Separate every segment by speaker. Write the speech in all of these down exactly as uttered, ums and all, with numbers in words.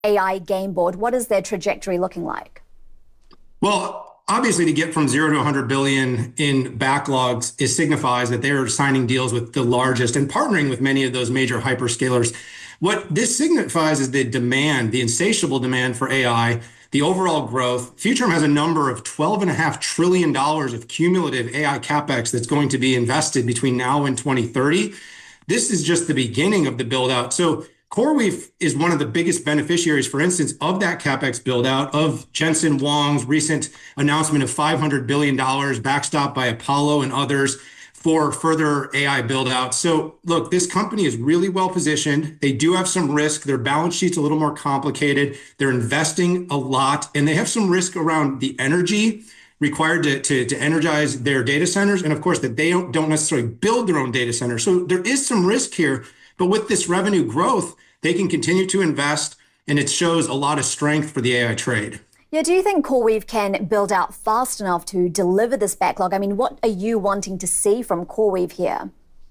Speaker 1: A I game board. What is their trajectory looking like?
Speaker 2: Well, obviously, to get from zero to one hundred billion in backlogs, it signifies that they're signing deals with the largest and partnering with many of those major hyperscalers. What this signifies is the demand, the insatiable demand for A I, the overall growth. Futurum has a number of twelve and a half trillion dollars of cumulative A I capex that's going to be invested between now and twenty thirty. This is just the beginning of the build out. So CoreWeave is one of the biggest beneficiaries, for instance, of that capex build out, of Jensen Huang's recent announcement of five hundred billion dollars backstopped by Apollo and others for further A I build out. So look, this company is really well positioned. They do have some risk. Their balance sheet's a little more complicated. They're investing a lot, and they have some risk around the energy required to, to, to energize their data centers. And of course, that they don't, don't necessarily build their own data center. So there is some risk here. But with this revenue growth, they can continue to invest, and it shows a lot of strength for the A I trade.
Speaker 1: Yeah, do you think CoreWeave can build out fast enough to deliver this backlog? I mean, what are you wanting to see from CoreWeave here?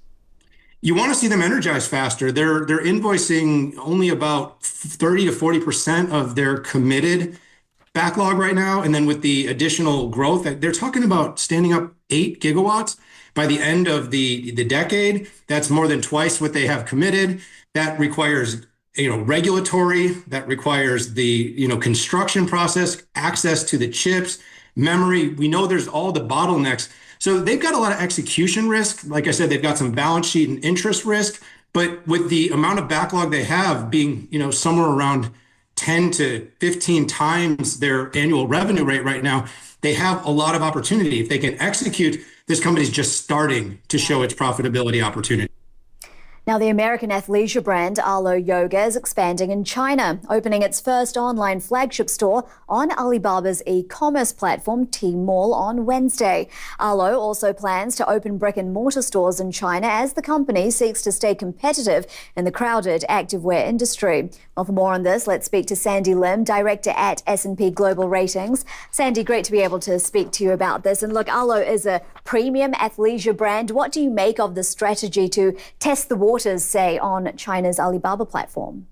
Speaker 2: You want to see them energize faster. They're they're invoicing only about thirty to forty percent of their committed backlog right now. And then with the additional growth, they're talking about standing up eight gigawatts by the end of the, the decade. That's more than twice what they have committed. That requires, you know, regulatory, that requires the, you know, construction process, access to the chips, memory. We know there's all the bottlenecks. So they've got a lot of execution risk. Like I said, they've got some balance sheet and interest risk, but with the amount of backlog they have being, you know, somewhere around ten to fifteen times their annual revenue rate right now, they have a lot of opportunity. If they can execute, this company's just starting to show its profitability opportunity.
Speaker 1: Now, the American athleisure brand Alo Yoga is expanding in China, opening its first online flagship store on Alibaba's e-commerce platform Tmall on Wednesday. Alo also plans to open brick and mortar stores in China as the company seeks to stay competitive in the crowded activewear industry. Well, for more on this, let's speak to Sandy Lim, director at S and P Global Ratings. Sandy, great to be able to speak to you about this. And look, Alo is a premium athleisure brand. What do you make of the strategy to test the waters, say, on China's Alibaba platform?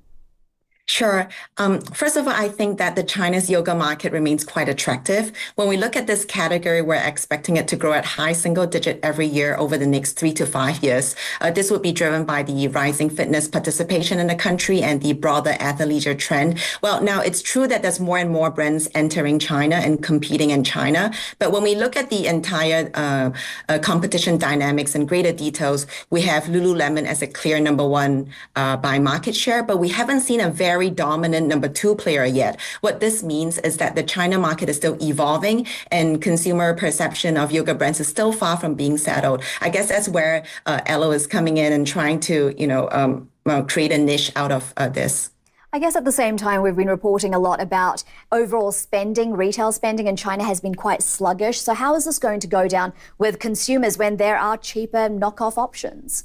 Speaker 3: Sure. Um, first of all, I think that the China's yoga market remains quite attractive. When we look at this category, we're expecting it to grow at high single digit every year over the next three to five years. Uh, this would be driven by the rising fitness participation in the country and the broader athleisure trend. Well, now it's true that there's more and more brands entering China and competing in China. But when we look at the entire uh, uh, competition dynamics in greater details, we have Lululemon as a clear number one uh, by market share, but we haven't seen a very very dominant number two player yet. What this means is that the China market is still evolving and consumer perception of yoga brands is still far from being settled. I guess that's where uh, Alo is coming in and trying to, you know, um, well, create a niche out of uh, this.
Speaker 1: I guess at the same time, we've been reporting a lot about overall spending. Retail spending in China has been quite sluggish. So how is this going to go down with consumers when there are cheaper knockoff options?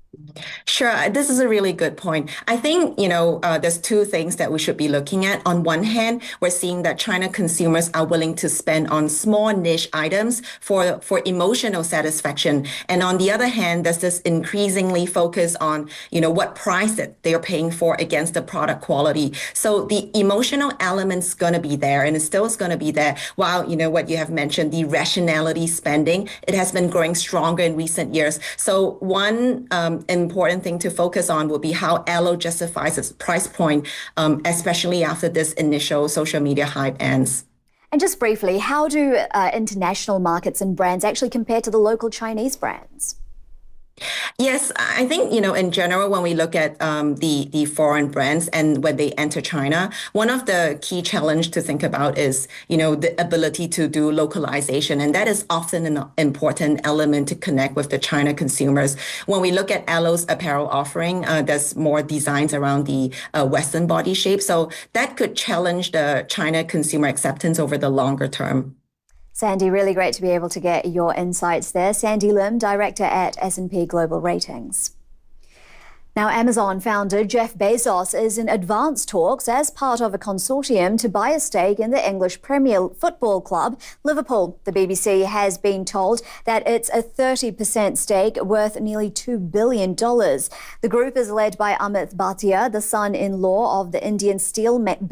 Speaker 3: Sure. This is a really good point. I think, you know, uh, there's two things that we should be looking at. On one hand, we're seeing that China consumers are willing to spend on small niche items for, for emotional satisfaction. And on the other hand, there's this increasingly focus on, you know, what price that they're paying for against the product quality. So the emotional element's going to be there, and it still is going to be there. While, you know, what you have mentioned, the rationality spending, it has been growing stronger in recent years. So one um, important thing to focus on will be how Alo justifies its price point, um, especially after this initial social media hype ends.
Speaker 1: And just briefly, how do uh, international markets and brands actually compare to the local Chinese brands?
Speaker 3: Yes, I think, you know, in general, when we look at um, the, the foreign brands and when they enter China, one of the key challenge to think about is, you know, the ability to do localization. And that is often an important element to connect with the China consumers. When we look at Alo's apparel offering, uh, there's more designs around the uh, Western body shape. So that could challenge the China consumer acceptance over the longer term.
Speaker 1: Sandy, really great to be able to get your insights there. Sandy Lim, director at S and P Global Ratings. Now, Amazon founder Jeff Bezos is in advanced talks as part of a consortium to buy a stake in the English Premier Football club, Liverpool. The B B C has been told that it's a thirty percent stake worth nearly two billion dollars. The group is led by Amit Bhatia, the son-in-law of the Indian steel